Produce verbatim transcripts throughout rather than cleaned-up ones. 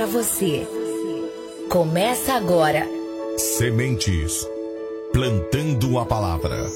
para você. Começa agora. Sementes, plantando a palavra.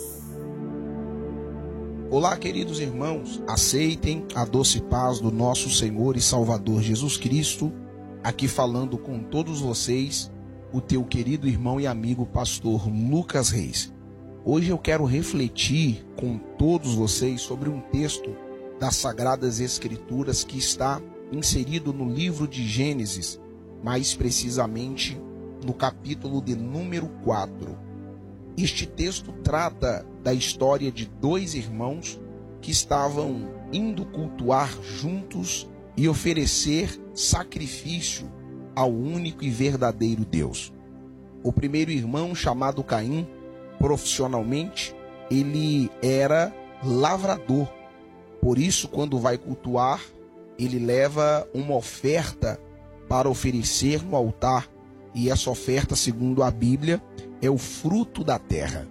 Olá, queridos irmãos, aceitem a doce paz do nosso Senhor e Salvador Jesus Cristo, aqui falando com todos vocês, o teu querido irmão e amigo pastor Lucas Reis. Hoje eu quero refletir com todos vocês sobre um texto das Sagradas Escrituras que está inserido no livro de Gênesis, mais precisamente no capítulo de número quatro. Este texto trata da história de dois irmãos que estavam indo cultuar juntos e oferecer sacrifício ao único e verdadeiro Deus. O primeiro irmão, chamado Caim, profissionalmente, ele era lavrador. Por isso, quando vai cultuar, ele leva uma oferta para oferecer no altar. E essa oferta, segundo a Bíblia, é o fruto da terra.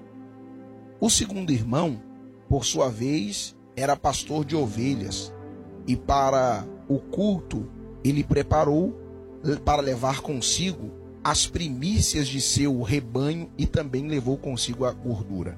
O segundo irmão, por sua vez, era pastor de ovelhas. E para o culto, ele preparou para levar consigo as primícias de seu rebanho e também levou consigo a gordura.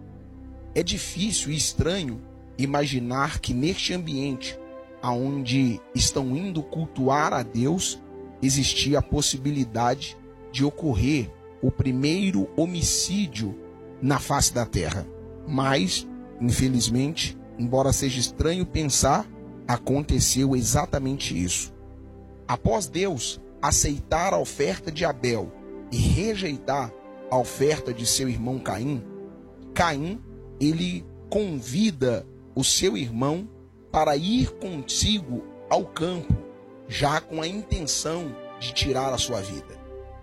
É difícil e estranho imaginar que neste ambiente, aonde estão indo cultuar a Deus, existia a possibilidade de ocorrer o primeiro homicídio na face da terra. Mas, infelizmente, embora seja estranho pensar, aconteceu exatamente isso. Após Deus aceitar a oferta de Abel e rejeitar a oferta de seu irmão Caim, Caim, ele convida o seu irmão para ir consigo ao campo, já com a intenção de tirar a sua vida.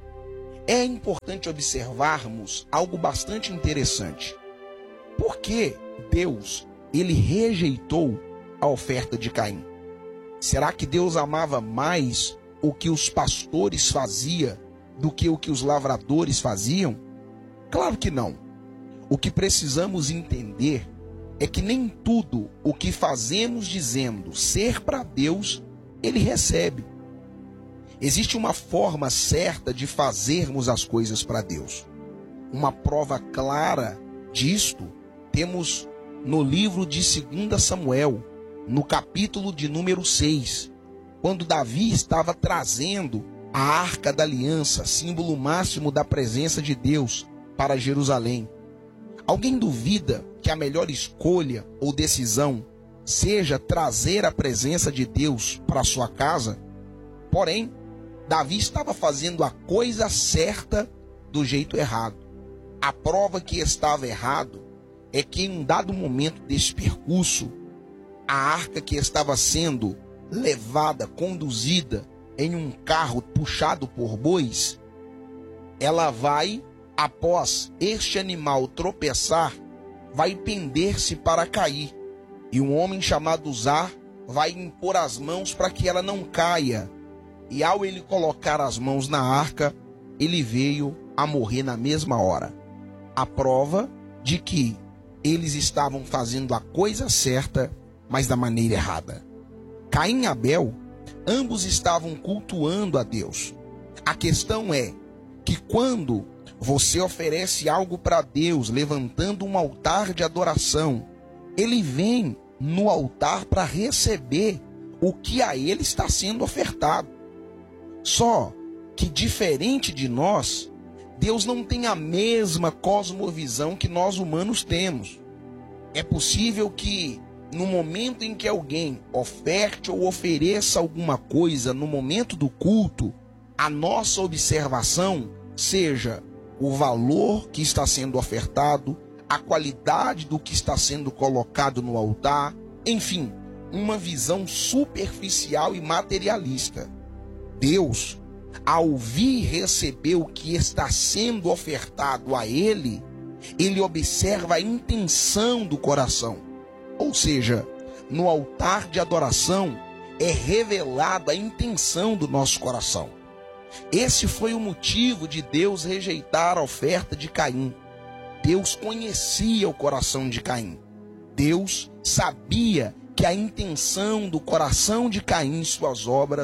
É importante observarmos algo bastante interessante. Por que Deus, ele rejeitou a oferta de Caim? Será que Deus amava mais o que os pastores faziam do que o que os lavradores faziam? Claro que não. O que precisamos entender é que nem tudo o que fazemos dizendo ser para Deus, ele recebe. Existe uma forma certa de fazermos as coisas para Deus. Uma prova clara disto temos no livro de dois Samuel, no capítulo de número seis, quando Davi estava trazendo a Arca da Aliança, símbolo máximo da presença de Deus, para Jerusalém. Alguém duvida que a melhor escolha ou decisão seja trazer a presença de Deus para sua casa? Porém, Davi estava fazendo a coisa certa do jeito errado. A prova que estava errado é que em um dado momento desse percurso, a arca que estava sendo levada, conduzida em um carro puxado por bois, ela vai, após este animal tropeçar, vai pender-se para cair. E um homem chamado Uzá vai impor as mãos para que ela não caia. E ao ele colocar as mãos na arca, ele veio a morrer na mesma hora. A prova de que eles estavam fazendo a coisa certa, mas da maneira errada. Caim e Abel, ambos estavam cultuando a Deus. A questão é que quando você oferece algo para Deus, levantando um altar de adoração, ele vem no altar para receber o que a ele está sendo ofertado. Só que, diferente de nós, Deus não tem a mesma cosmovisão que nós humanos temos. É possível que, no momento em que alguém oferte ou ofereça alguma coisa no momento do culto, a nossa observação seja o valor que está sendo ofertado, a qualidade do que está sendo colocado no altar, enfim, uma visão superficial e materialista. Deus, ao vir receber o que está sendo ofertado a ele, ele observa a intenção do coração. Ou seja, no altar de adoração é revelada a intenção do nosso coração. Esse foi o motivo de Deus rejeitar a oferta de Caim. Deus conhecia o coração de Caim. Deus sabia que a intenção do coração de Caim e suas obras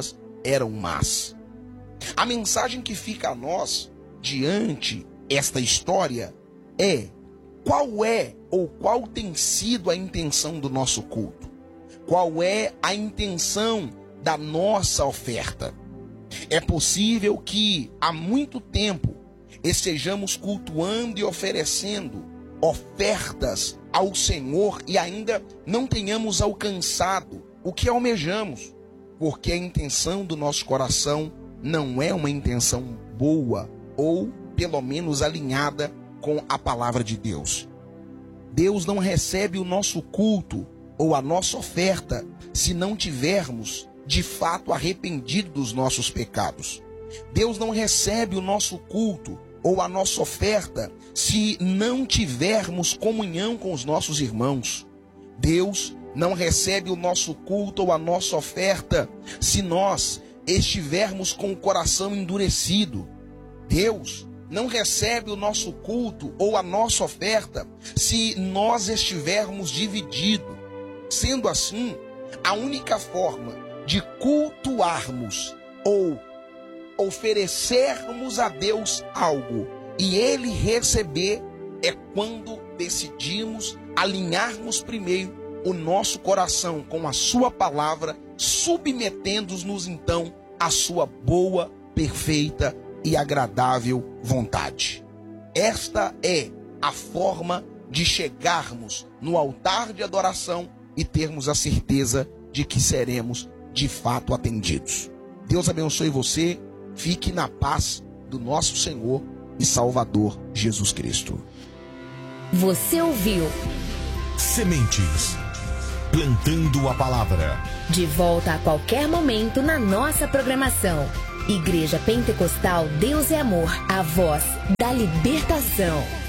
eram más. A mensagem que fica a nós diante esta história é: qual é ou qual tem sido a intenção do nosso culto? Qual é a intenção da nossa oferta? É possível que há muito tempo estejamos cultuando e oferecendo ofertas ao Senhor e ainda não tenhamos alcançado o que almejamos, porque a intenção do nosso coração não é uma intenção boa ou pelo menos alinhada com a palavra de Deus. Deus não recebe o nosso culto ou a nossa oferta se não tivermos de fato arrependido dos nossos pecados. Deus não recebe o nosso culto ou a nossa oferta se não tivermos comunhão com os nossos irmãos. Deus não recebe o nosso culto ou a nossa oferta se nós estivermos com o coração endurecido. Deus não recebe o nosso culto ou a nossa oferta se nós estivermos divididos. Sendo assim, a única forma de cultuarmos ou oferecermos a Deus algo e Ele receber é quando decidimos alinharmos primeiro o nosso coração com a sua palavra, submetendo-nos então à sua boa, perfeita e agradável vontade. Esta é a forma de chegarmos no altar de adoração e termos a certeza de que seremos de fato atendidos. Deus abençoe você, fique na paz do nosso Senhor e Salvador Jesus Cristo. Você ouviu Sementes, plantando a palavra. De volta a qualquer momento na nossa programação. Igreja Pentecostal Deus é Amor, a voz da libertação.